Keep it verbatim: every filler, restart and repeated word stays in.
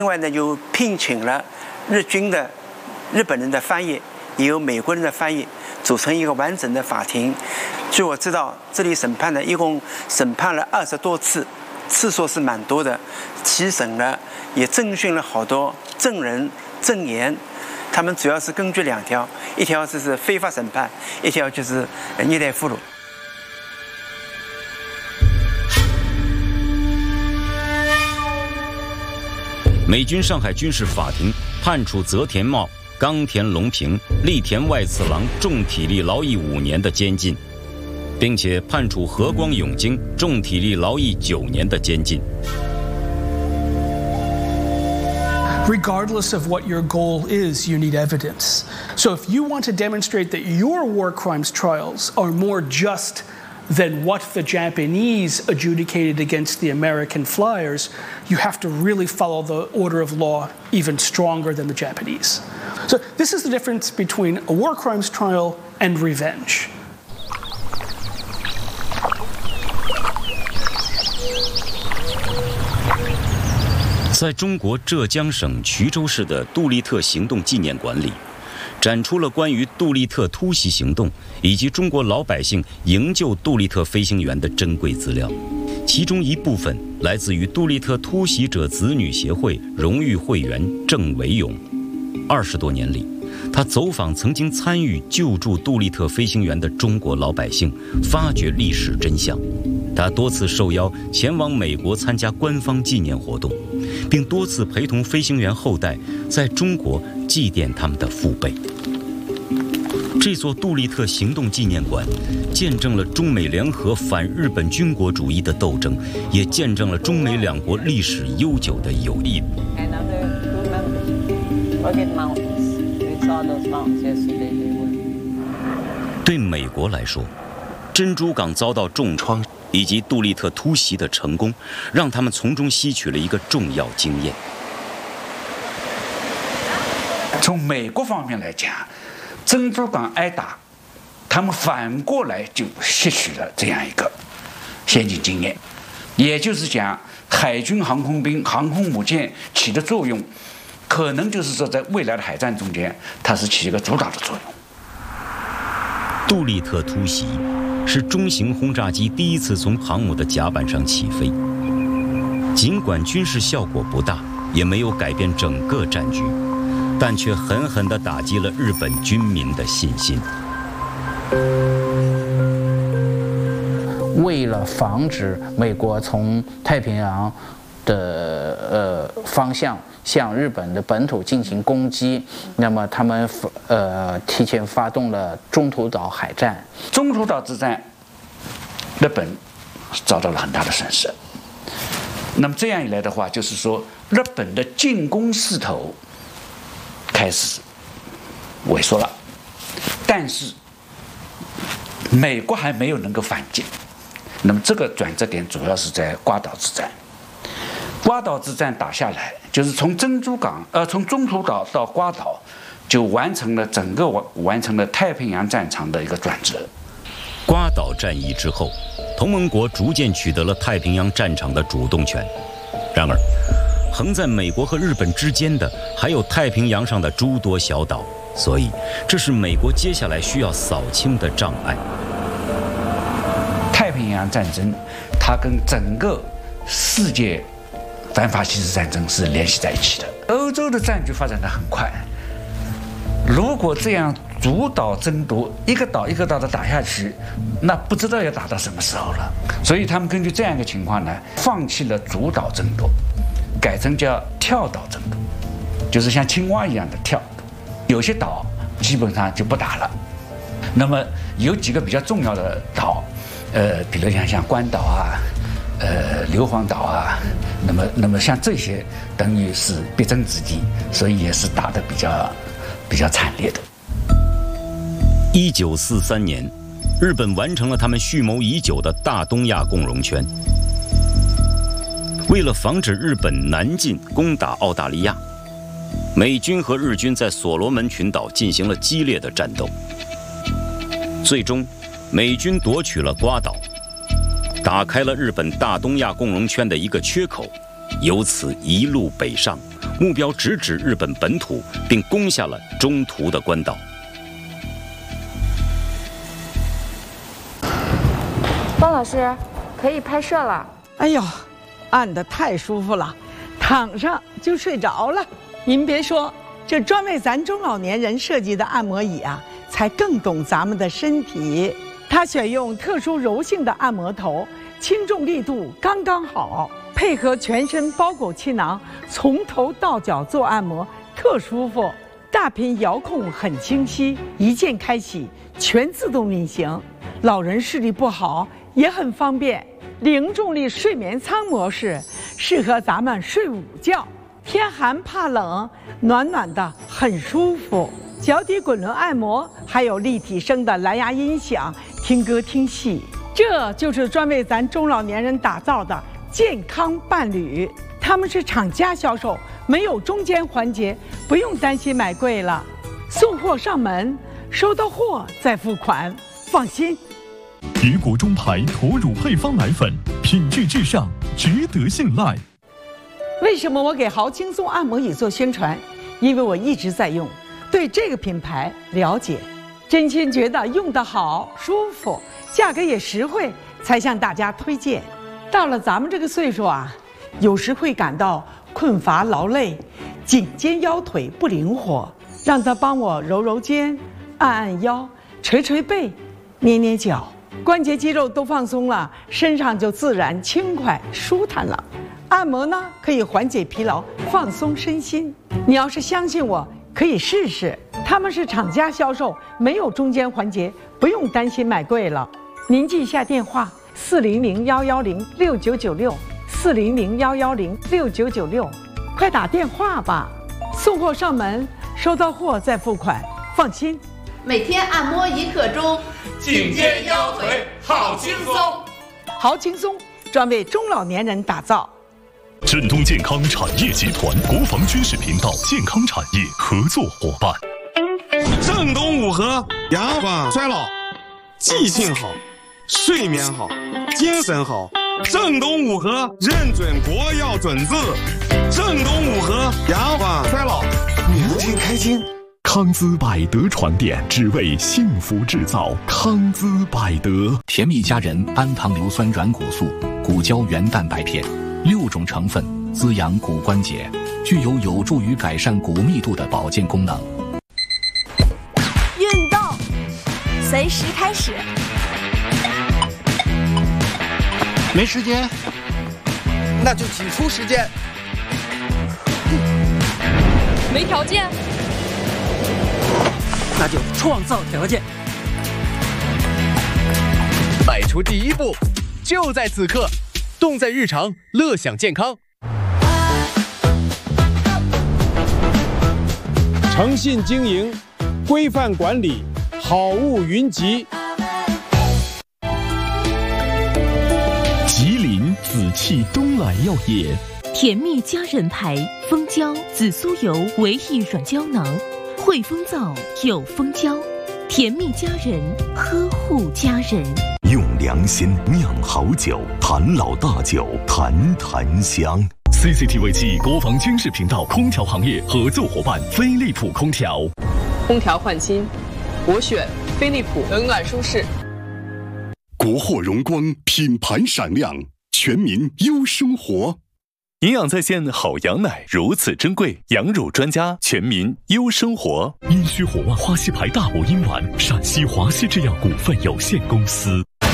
另外呢，又聘请了日军的日本人的翻译，也有美国人的翻译，组成一个完整的法庭。据我知道，这里审判呢，一共审判了二十多次，次数是蛮多的。提审了，也侦讯了好多证人证言。他们主要是根据两条，一条就是非法审判，一条就是虐待俘虏。 美军上海军事法庭判处泽田茂、冈田龙平、栗田外次郎重体力劳役五年的监禁，并且判处河光永京重体力劳役九年的监禁。 Regardless of what your goal is, you need evidence. So if you want to demonstrate that your war crimes trials are more just than what the Japanese adjudicated against the American flyers, you have to really follow the order of law even stronger than the Japanese. So this is the difference between a war crimes trial and revenge. 在中国浙江省衢州市的杜立特行动纪念馆里，展出了关于杜立特突袭行动以及中国老百姓营救杜立特飞行员的珍贵资料，其中一部分来自于杜立特突袭者子女协会荣誉会员郑维勇。二十多年里，他走访曾经参与救助杜立特飞行员的中国老百姓，发掘历史真相。他多次受邀前往美国参加官方纪念活动，并多次陪同飞行员后代在中国祭奠他们的父辈。这座杜立特行动纪念馆见证了中美联合反日本军国主义的斗争，也见证了中美两国历史悠久的友谊。对美国来说，珍珠港遭到重创以及杜立特突袭的成功，让他们从中吸取了一个重要经验。 从美国方面来讲，珍珠港挨打，他们反过来就吸取了这样一个先进经验，也就是讲，海军航空兵、航空母舰起的作用，可能就是说在未来的海战中间，它是起一个主导的作用。 杜立特突袭是中型轰炸机第一次从航母的甲板上起飞，尽管军事效果不大，也没有改变整个战局，但却狠狠地打击了日本军民的信心。 为了防止美国从太平洋的呃方向向日本的本土进行攻击，那么他们呃提前发动了中途岛海战。 中途岛之战，日本遭到了很大的损失。那么这样一来的话，就是说日本的进攻势头开始萎缩了，但是美国还没有能够反击。那么这个转折点主要是在瓜岛之战。瓜岛之战打下来，就是从珍珠港呃从中途岛到瓜岛，就完成了整个完完成了太平洋战场的一个转折。 瓜岛战役之后，同盟国逐渐取得了太平洋战场的主动权。然而，横在美国和日本之间的还有太平洋上的诸多小岛，所以这是美国接下来需要扫清的障碍。 太平洋战争，它跟整个世界反法西斯战争是联系在一起的。欧洲的战局发展得很快，如果这样主导争夺，一个岛一个岛的打下去，那不知道要打到什么时候了。所以他们根据这样一个情况呢，放弃了主导争夺，改成叫跳岛争夺，就是像青蛙一样的跳。有些岛基本上就不打了。那么有几个比较重要的岛，呃，比如像像关岛啊，呃，硫磺岛啊，那么那么像这些等于是必争之地，所以也是打得比较比较惨烈的。 一九四三年，日本完成了他们蓄谋已久的大东亚共荣圈。为了防止日本南进攻打澳大利亚，美军和日军在所罗门群岛进行了激烈的战斗。最终，美军夺取了瓜岛，打开了日本大东亚共荣圈的一个缺口， 由此一路北上，目标直指日本本土，并攻下了中途的关岛。 方老师，可以拍摄了。 哎呦，按得太舒服了，躺上就睡着了。您别说，这专为咱中老年人设计的按摩椅啊，才更懂咱们的身体。它选用特殊柔性的按摩头，轻重力度刚刚好，配合全身包裹气囊，从头到脚做按摩，特舒服。大屏遥控很清晰，一键开启，全自动运行。老人视力不好也很方便。零重力睡眠舱模式适合咱们睡午觉，天寒怕冷，暖暖的很舒服。脚底滚轮按摩，还有立体声的蓝牙音响，听歌听戏。这就是专为咱中老年人打造的健康伴侣。他们是厂家销售，没有中间环节，不用担心买贵了。送货上门，收到货再付款，放心。 于国中牌驼乳配方奶粉，品质至上，值得信赖。 为什么我给豪轻松按摩椅做宣传？因为我一直在用，对这个品牌了解，真心觉得用得好、舒服，价格也实惠，才向大家推荐。到了咱们这个岁数啊，有时会感到困乏劳累，颈肩腰腿不灵活，让他帮我揉揉肩、按按腰、捶捶背、捏捏脚，关节肌肉都放松了，身上就自然轻快舒坦了。按摩呢，可以缓解疲劳，放松身心。你要是相信我，可以试试。他们是厂家销售，没有中间环节，不用担心买贵了。您记一下电话：四零零幺幺零六九九六，四零零幺幺零六九九六，快打电话吧。送货上门，收到货再付款，放心。 每天按摩一刻钟， 颈肩腰腿好轻松。 好轻松，专为中老年人打造。 振东健康产业集团国防军事频道健康产业合作伙伴。 正东五合，延缓衰老，记性好，睡眠好，精神好。正东五合认准国药准字，正东五合延缓衰老，年轻开心。 康姿百德传电，只为幸福制造。康姿百德， 甜蜜佳人氨糖硫酸软骨素，骨胶原蛋白片，六种成分滋养骨关节，具有有助于改善骨密度的保健功能。 运动，随时开始。 没时间，那就挤出时间。 没条件， 那就创造条件。 迈出第一步，就在此刻，动在日常，乐享健康。 诚信经营，规范管理，好物云集。 吉林紫气东来药业， 甜蜜佳人牌蜂胶紫苏油维 E 软胶囊，汇丰皂有蜂胶，甜蜜佳人，呵护家人。 用良心酿好酒，坛老大酒，坛坛香。 C C T V 暨国防军事频道空调行业合作伙伴飞利浦空调。 空调换新，我选飞利浦，冷暖舒适。 国货荣光，品牌闪亮，全民优生活。 营养在线好羊奶如此珍贵，羊乳专家，全民优生活。阴虚火旺花溪牌大补阴丸，陕西华西制药股份有限公司。